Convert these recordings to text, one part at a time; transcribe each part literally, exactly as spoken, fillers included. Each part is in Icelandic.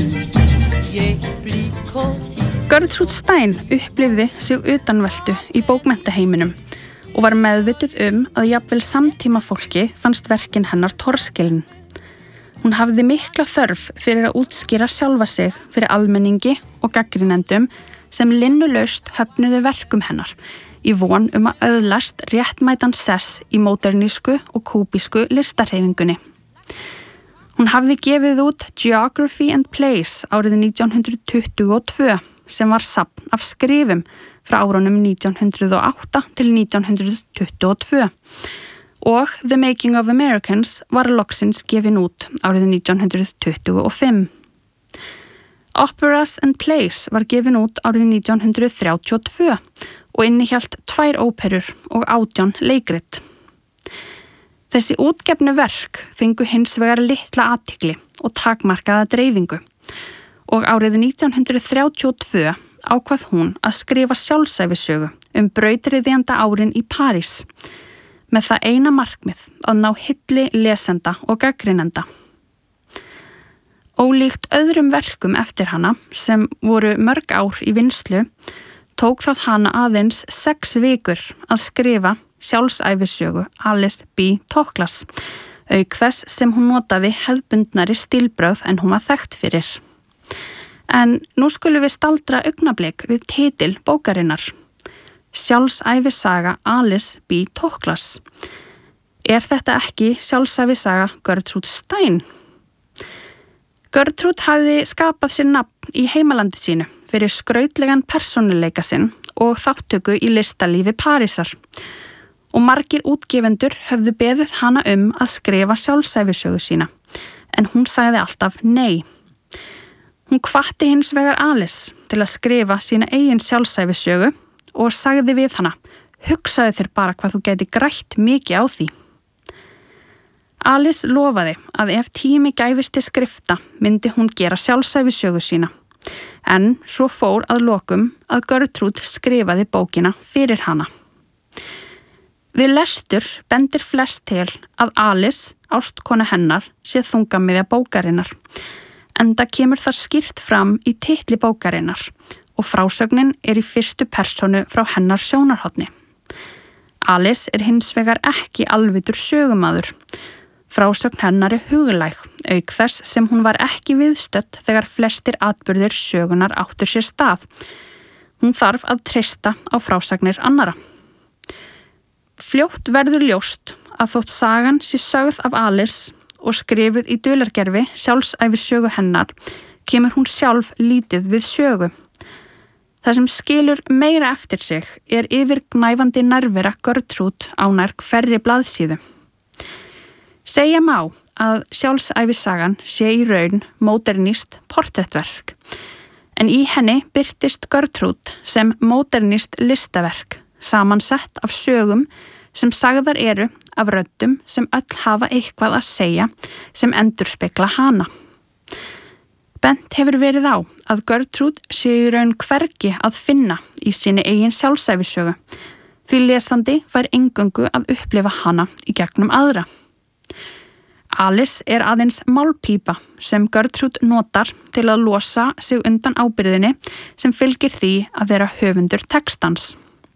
Gertrude Stein upplifði sig utanveltu í bókmenntaheiminum og var meðvituð um að jafnvel samtíma fólki fannst verkin hennar torskilin. Hún hafði mikla þörf fyrir að útskýra sjálfa sig fyrir almenningi og gagnrýnendum sem linnulaust höfnuðu verkum hennar í von um að öðlast réttmætan sess í módernísku og kúbísku listarhreyfingunni. Hún hafði gefið út Geography and Place árið nítján hundrað tuttugu og tvö sem var safn af skrifum frá árunum nítján hundrað og átta til nítján hundrað tuttugu og tvö og The Making of Americans var loksins gefin út árið nítján hundrað tuttugu og fimm. Operas and Plays var gefin út árið nítján hundrað þrjátíu og tvö og innihélt tvær óperur og átján leikrit. Þessi útgefnu verk fengu hins vegar litla athygli og takmarkaða dreifingu og árið nítján hundrað þrjátíu og tvö ákvað hún að skrifa sjálfsævisögu um brautryðjanda árin í París með það eina markmið að ná hylli lesenda og gagnrýnenda. Ólíkt öðrum verkum eftir hana sem voru mörg ár í vinnslu tók það hana aðeins sex vikur að skrifa sjálfsævisögu Alice B. Toklas, auk þess sem hún notaði hefðbundnari stílbrögð en hún var þekkt fyrir. En nú skulum við staldra augnablik við titil bókarinnar. Sjálfsævisaga Alice B. Toklas. Er þetta ekki sjálfsævisaga Gertrude Stein? Gertrude hafði skapað sér nafn í heimalandi sínu fyrir skrautlegan persónuleika sinn og þáttöku í listalífi Parísar og margir útgefendur höfðu beðið hana um að skrifa sjálfsævisögu sína en hún sagði alltaf nei. Hún hvatti hins vegar Alice til að skrifa sína eigin sjálfsævisögu og sagði við hana, hugsaðu þér bara hvað þú gæti grætt mikið á því. Alice lofaði að ef tími gæfist til skrifta myndi hún gera sjálfsævisögu sína, en svo fór að lokum að Gertrude skrifaði bókina fyrir hana. Við lestur bendir flest til að Alice, ástkona hennar, sé þungamiðja bókarinnar, enda kemur það skýrt fram í titli bókarinnar og frásögnin er í fyrstu persónu frá hennar sjónarhorni. Alice er hins vegar ekki alvitur sögumaður. Frásögn hennar er huglæg, auk þess sem hún var ekki viðstödd þegar flestir atburðir sögunar áttur sér stað. Hún þarf að treysta á frásagnir annara. Fljótt verður ljóst að þótt sagan sé sögð af Alice og skrifuð í dulargervi sjálfsævisögu hennar, kemur hún sjálf lítið við sögu. Það sem skilur meira eftir sig er yfirgnæfandi nærvera Gertrude á nær hverri blaðsíðu. Segja má að sjálfsævisagan sé í raun módernískt portrettverk, en í henni birtist Gertrude sem módernískt listaverk, samansett af sögum sem sagðar eru af röddum sem öll hafa eitthvað að segja sem endurspegla hana. Bent hefur verið á að Gertrude sé í raun hvergi að finna í sinni eigin sjálfsævisögu, því lesandi fær eingöngu að upplifa hana í gegnum aðra. Alice er aðeins málpípa sem Gertrude notar til að losa sig undan ábyrgðinni sem fylgir því að vera höfundur textans.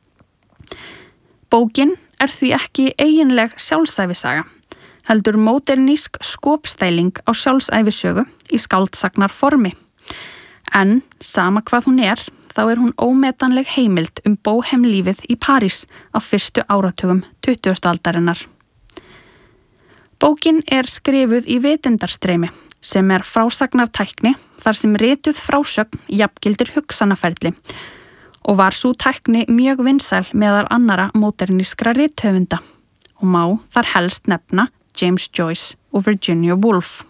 Bókin er því ekki eiginleg sjálfsævisaga, heldur módernísk skopstæling á sjálfsævisögu í skáldsagnar formi. En sama hvað hún er, þá er hún ómetanleg heimild um bóhemlífið í París á fyrstu áratugum tuttugustu aldarinnar. Bókin er skrifuð í vitundarstreymi sem er frásagnartækni þar sem rituð frásögn jafngildir hugsanaferli og var sú tækni mjög vinsæl meðal annara módernískra rithöfunda og má þar helst nefna James Joyce og Virginia Woolf.